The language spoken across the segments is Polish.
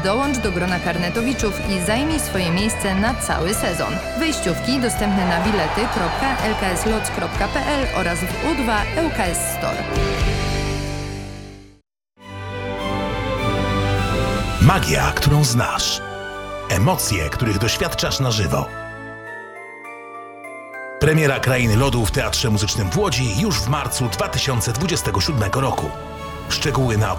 dołącz do grona karnetowiczów i zajmij swoje miejsce na cały sezon. Wejściówki dostępne na bilety.lkslots.pl oraz w U2 ŁKS Store. Magia, którą znasz. Emocje, których doświadczasz na żywo. Premiera Krainy Lodu w Teatrze Muzycznym w Łodzi już w marcu 2027 roku. Szczegóły na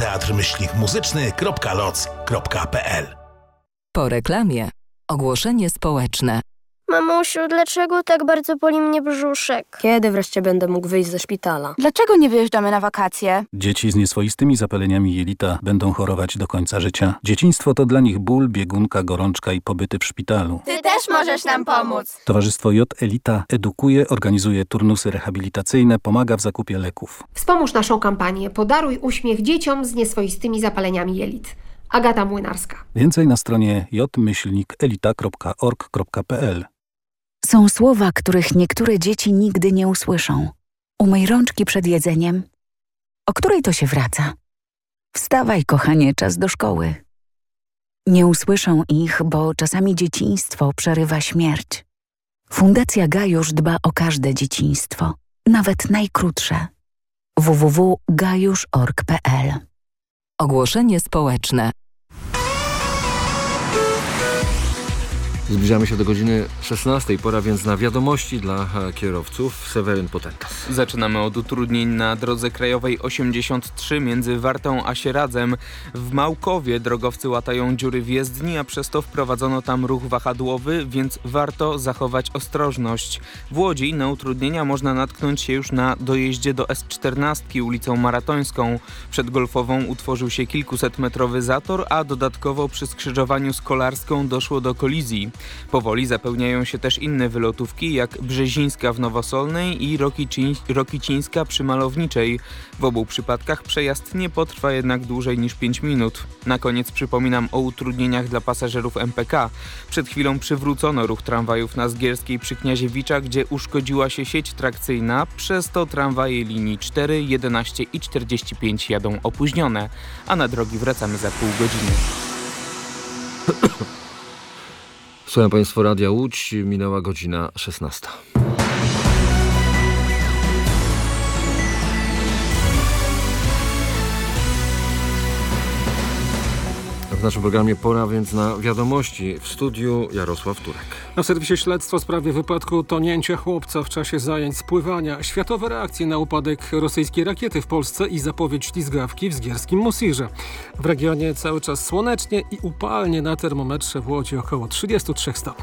www.teatrmyślnikmuzyczny.loc.pl. Po reklamie. Ogłoszenie społeczne. Mamusiu, dlaczego tak bardzo boli mnie brzuszek? Kiedy wreszcie będę mógł wyjść ze szpitala? Dlaczego nie wyjeżdżamy na wakacje? Dzieci z nieswoistymi zapaleniami jelita będą chorować do końca życia. Dzieciństwo to dla nich ból, biegunka, gorączka i pobyty w szpitalu. Ty też możesz nam pomóc! Towarzystwo J Elita edukuje, organizuje turnusy rehabilitacyjne, pomaga w zakupie leków. Wspomóż naszą kampanię Podaruj uśmiech dzieciom z nieswoistymi zapaleniami jelit. Agata Młynarska. Więcej na stronie j-elita.org.pl. Są słowa, których niektóre dzieci nigdy nie usłyszą. Umyj rączki przed jedzeniem. O której to się wraca? Wstawaj, kochanie, czas do szkoły. Nie usłyszą ich, bo czasami dzieciństwo przerywa śmierć. Fundacja Gajusz dba o każde dzieciństwo, nawet najkrótsze. www.gajusz.org.pl. Ogłoszenie społeczne. Zbliżamy się do godziny 16. Pora więc na wiadomości dla kierowców. Seweryn Potentas. Zaczynamy od utrudnień na drodze krajowej 83 między Wartą a Sieradzem. W Małkowie drogowcy łatają dziury w jezdni, a przez to wprowadzono tam ruch wahadłowy, więc warto zachować ostrożność. W Łodzi na utrudnienia można natknąć się już na dojeździe do S14 ulicą Maratońską. Przed Golfową utworzył się kilkusetmetrowy zator, a dodatkowo przy skrzyżowaniu z Kolarską doszło do kolizji. Powoli zapełniają się też inne wylotówki, jak Brzezińska w Nowosolnej i Rokicińska przy Malowniczej. W obu przypadkach przejazd nie potrwa jednak dłużej niż 5 minut. Na koniec przypominam o utrudnieniach dla pasażerów MPK. Przed chwilą przywrócono ruch tramwajów na Zgierskiej przy Kniaziewicza, gdzie uszkodziła się sieć trakcyjna, przez to tramwaje linii 4, 11 i 45 jadą opóźnione, a na drogi wracamy za pół godziny. Słucham Państwa Radia Łódź, minęła godzina 16. W naszym programie pora więc na wiadomości. W studiu Jarosław Turek. Na serwisie śledztwo w sprawie wypadku tonięcia chłopca w czasie zajęć z pływania. Światowe reakcje na upadek rosyjskiej rakiety w Polsce i zapowiedź ślizgawki w zgierskim Mosirze. W regionie cały czas słonecznie i upalnie, na termometrze w Łodzi około 33 stopni.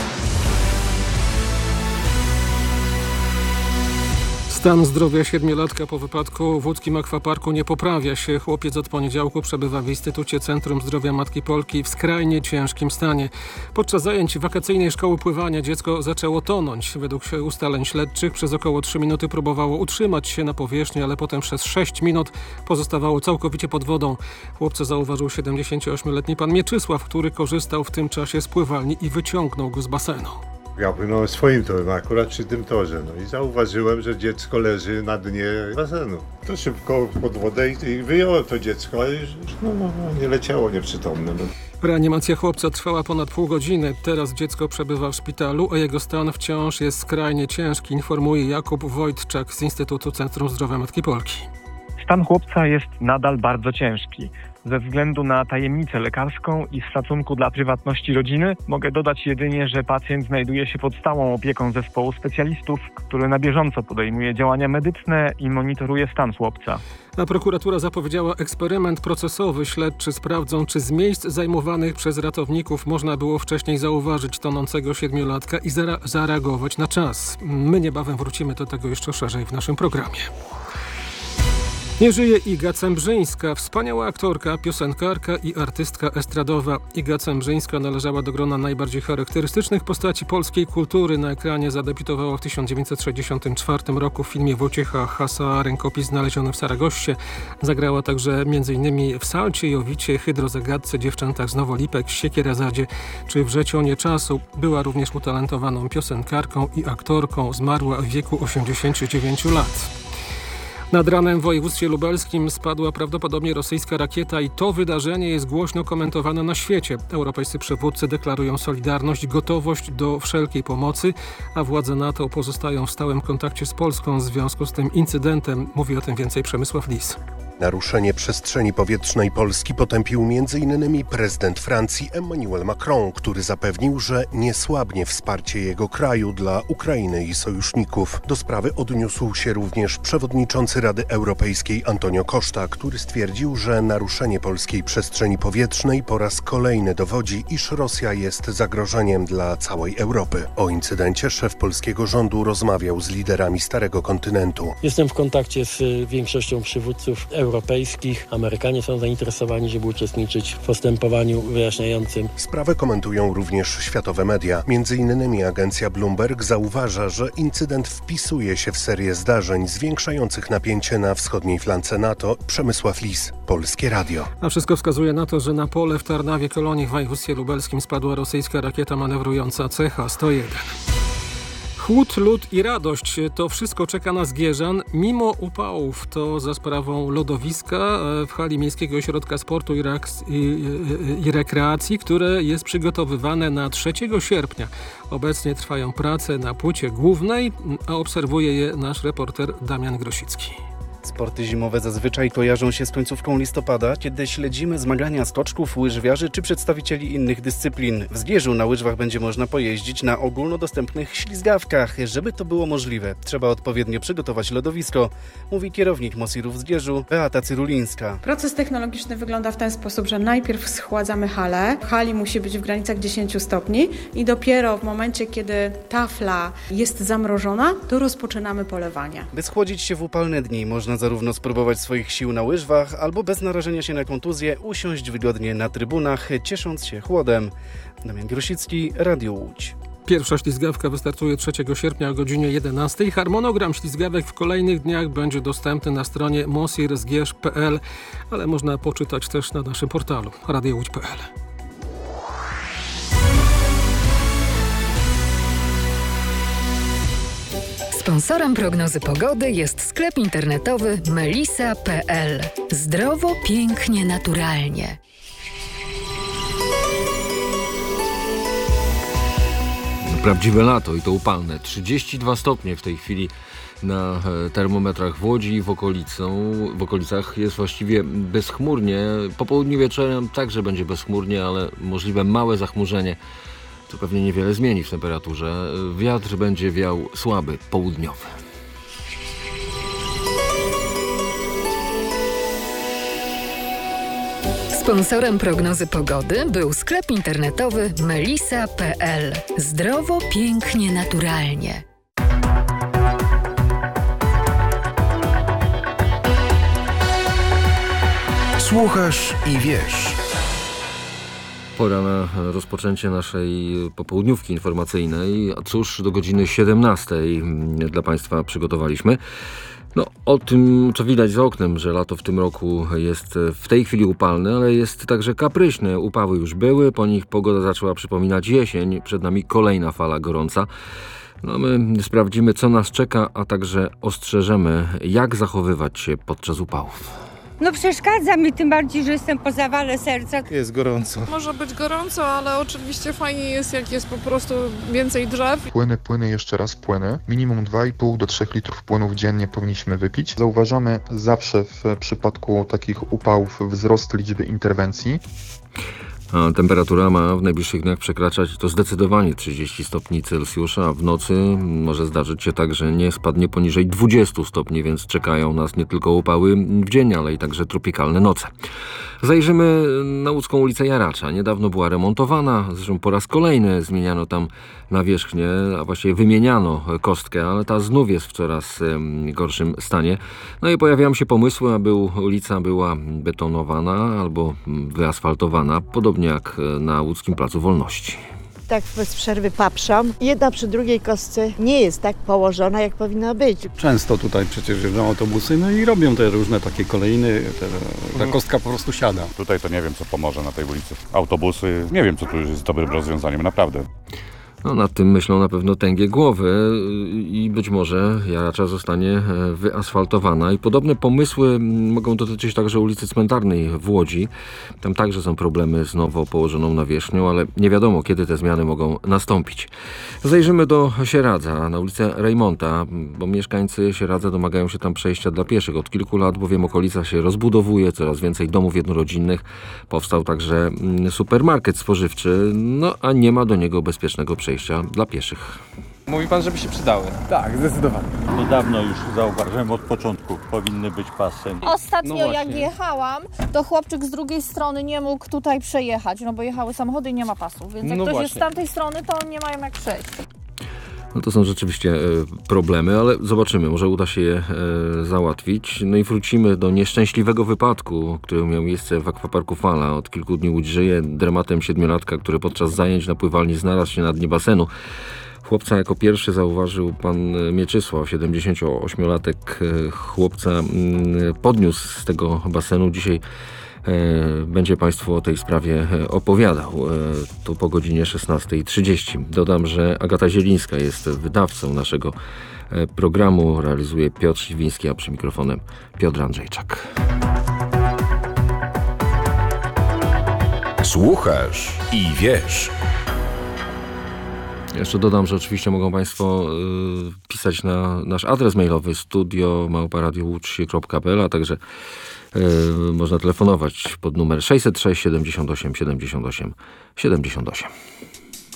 Stan zdrowia 7-latka po wypadku w łódzkim akwaparku nie poprawia się. Chłopiec od poniedziałku przebywa w Instytucie Centrum Zdrowia Matki Polki w skrajnie ciężkim stanie. Podczas zajęć wakacyjnej szkoły pływania dziecko zaczęło tonąć. Według ustaleń śledczych przez około 3 minuty próbowało utrzymać się na powierzchni, ale potem przez 6 minut pozostawało całkowicie pod wodą. Chłopca zauważył 78-letni pan Mieczysław, który korzystał w tym czasie z pływalni i wyciągnął go z basenu. Ja płynąłem swoim torem, akurat przy tym torze, i zauważyłem, że dziecko leży na dnie basenu. To szybko pod wodę i wyjąłem to dziecko, ale już nie leciało nieprzytomne. Reanimacja chłopca trwała ponad pół godziny. Teraz dziecko przebywa w szpitalu, a jego stan wciąż jest skrajnie ciężki, informuje Jakub Wojtczak z Instytutu Centrum Zdrowia Matki Polki. Stan chłopca jest nadal bardzo ciężki. Ze względu na tajemnicę lekarską i z szacunku dla prywatności rodziny mogę dodać jedynie, że pacjent znajduje się pod stałą opieką zespołu specjalistów, który na bieżąco podejmuje działania medyczne i monitoruje stan chłopca. A prokuratura zapowiedziała eksperyment procesowy. Śledczy sprawdzą, czy z miejsc zajmowanych przez ratowników można było wcześniej zauważyć tonącego 7-latka i zareagować na czas. My niebawem wrócimy do tego jeszcze szerzej w naszym programie. Nie żyje Iga Cembrzyńska, wspaniała aktorka, piosenkarka i artystka estradowa. Iga Cembrzyńska należała do grona najbardziej charakterystycznych postaci polskiej kultury. Na ekranie zadebiutowała w 1964 roku w filmie Wojciecha Hasa Rękopis znaleziony w Saragossie. Zagrała także m.in. w Salcie, Jowicie, Hydrozagadce, Dziewczętach z Nowolipek, Siekierezadzie czy w Rzecionie czasu. Była również utalentowaną piosenkarką i aktorką. Zmarła w wieku 89 lat. Nad ranem w województwie lubelskim spadła prawdopodobnie rosyjska rakieta i to wydarzenie jest głośno komentowane na świecie. Europejscy przywódcy deklarują solidarność, gotowość do wszelkiej pomocy, a władze NATO pozostają w stałym kontakcie z Polską w związku z tym incydentem. Mówi o tym więcej Przemysław Lis. Naruszenie przestrzeni powietrznej Polski potępił m.in. prezydent Francji Emmanuel Macron, który zapewnił, że nie słabnie wsparcie jego kraju dla Ukrainy i sojuszników. Do sprawy odniósł się również przewodniczący Rady Europejskiej Antonio Costa, który stwierdził, że naruszenie polskiej przestrzeni powietrznej po raz kolejny dowodzi, iż Rosja jest zagrożeniem dla całej Europy. O incydencie szef polskiego rządu rozmawiał z liderami Starego Kontynentu. Jestem w kontakcie z większością przywódców europejskich. Amerykanie są zainteresowani, żeby uczestniczyć w postępowaniu wyjaśniającym. Sprawę komentują również światowe media. Między innymi agencja Bloomberg zauważa, że incydent wpisuje się w serię zdarzeń zwiększających napięcie na wschodniej flance NATO. Przemysław Lis, Polskie Radio. A wszystko wskazuje na to, że na pole w Tarnawie-Kolonii w województwie lubelskim spadła rosyjska rakieta manewrująca CH-101. Chłód, lód i radość – to wszystko czeka na Zgierzan mimo upałów. To za sprawą lodowiska w hali Miejskiego Ośrodka Sportu i Rekreacji, które jest przygotowywane na 3 sierpnia. Obecnie trwają prace na płycie głównej, a obserwuje je nasz reporter Damian Grosicki. Sporty zimowe zazwyczaj kojarzą się z końcówką listopada, kiedy śledzimy zmagania skoczków, łyżwiarzy czy przedstawicieli innych dyscyplin. W Zgierzu na łyżwach będzie można pojeździć na ogólnodostępnych ślizgawkach. Żeby to było możliwe, trzeba odpowiednio przygotować lodowisko, mówi kierownik Mosirów w Zgierzu Beata Cyrulińska. Proces technologiczny wygląda w ten sposób, że najpierw schładzamy halę. W hali musi być w granicach 10 stopni i dopiero w momencie, kiedy tafla jest zamrożona, to rozpoczynamy polewanie. By schłodzić się w upalne dni, można zarówno spróbować swoich sił na łyżwach, albo bez narażenia się na kontuzję usiąść wygodnie na trybunach, ciesząc się chłodem. Damian Grosicki, Radio Łódź. Pierwsza ślizgawka wystartuje 3 sierpnia o godzinie 11. Harmonogram ślizgawek w kolejnych dniach będzie dostępny na stronie mosirzgierz.pl, ale można poczytać też na naszym portalu radiołódź.pl. Sponsorem prognozy pogody jest sklep internetowy melisa.pl. Zdrowo, pięknie, naturalnie. Prawdziwe lato i to upalne. 32 stopnie w tej chwili na termometrach w Łodzi i w okolicach jest właściwie bezchmurnie. Po południu wieczorem także będzie bezchmurnie, ale możliwe małe zachmurzenie. To pewnie niewiele zmieni w temperaturze. Wiatr będzie wiał słaby, południowy. Sponsorem prognozy pogody był sklep internetowy melisa.pl. Zdrowo, pięknie, naturalnie. Słuchasz i wiesz. Pora na rozpoczęcie naszej popołudniówki informacyjnej. Cóż, do godziny 17 dla Państwa przygotowaliśmy. No, o tym, co widać za oknem, że lato w tym roku jest w tej chwili upalne, ale jest także kapryśne. Upały już były, po nich pogoda zaczęła przypominać jesień. Przed nami kolejna fala gorąca. No, my sprawdzimy, co nas czeka, a także ostrzeżemy, jak zachowywać się podczas upałów. No przeszkadza mi, tym bardziej, że jestem po zawale serca. Jest gorąco. Może być gorąco, ale oczywiście fajnie jest, jak jest po prostu więcej drzew. Płyny, jeszcze raz płyny. Minimum 2,5 do 3 litrów płynów dziennie powinniśmy wypić. Zauważamy zawsze w przypadku takich upałów wzrost liczby interwencji. A temperatura ma w najbliższych dniach przekraczać to zdecydowanie 30 stopni Celsjusza, a w nocy może zdarzyć się tak, że nie spadnie poniżej 20 stopni, więc czekają nas nie tylko upały w dzień, ale i także tropikalne noce. Zajrzymy na łódzką ulicę Jaracza. Niedawno była remontowana, zresztą po raz kolejny zmieniano tam nawierzchnię, a właściwie wymieniano kostkę, ale ta znów jest w coraz gorszym stanie. No i pojawiają się pomysły, aby ulica była betonowana albo wyasfaltowana, podobnie jak na łódzkim Placu Wolności. Tak bez przerwy patrzam. Jedna przy drugiej kostce nie jest tak położona, jak powinna być. Często tutaj przecież jeżdżą autobusy, no i robią te różne takie kolejny, ta kostka po prostu siada. Tutaj to nie wiem, co pomoże na tej ulicy. Autobusy, nie wiem, co tu jest dobrym rozwiązaniem, naprawdę. No, nad tym myślą na pewno tęgie głowy i być może Jaracza zostanie wyasfaltowana. I podobne pomysły mogą dotyczyć także ulicy Cmentarnej w Łodzi. Tam także są problemy z nowo położoną nawierzchnią, ale nie wiadomo, kiedy te zmiany mogą nastąpić. Zajrzymy do Sieradza, na ulicę Rejmonta, bo mieszkańcy Sieradza domagają się tam przejścia dla pieszych. Od kilku lat bowiem okolica się rozbudowuje, coraz więcej domów jednorodzinnych. Powstał także supermarket spożywczy, no a nie ma do niego bezpiecznego przejścia dla pieszych. Mówi pan, żeby się przydały. Tak, zdecydowanie. To dawno już zauważyłem, od początku powinny być pasy. Ostatnio jak jechałam, to chłopczyk z drugiej strony nie mógł tutaj przejechać, no bo jechały samochody i nie ma pasów, więc jak ktoś jest z tamtej strony, to nie mają jak przejść. No to są rzeczywiście problemy, ale zobaczymy, może uda się je załatwić. No i wrócimy do nieszczęśliwego wypadku, który miał miejsce w akwaparku Fala. Od kilku dni łódź żyje dramatem 7-latka, który podczas zajęć na pływalni znalazł się na dnie basenu. Chłopca jako pierwszy zauważył pan Mieczysław, 78-latek chłopca, podniósł z tego basenu. Dzisiaj będzie Państwu o tej sprawie opowiadał. To po godzinie 16:30. Dodam, że Agata Zielińska jest wydawcą naszego programu. Realizuje Piotr Śliwiński, a przy mikrofonem Piotr Andrzejczak. Słuchasz i wiesz. Jeszcze dodam, że oczywiście mogą Państwo pisać na nasz adres mailowy studio@radiołódź.pl, a także można telefonować pod numer 606 78 78 78.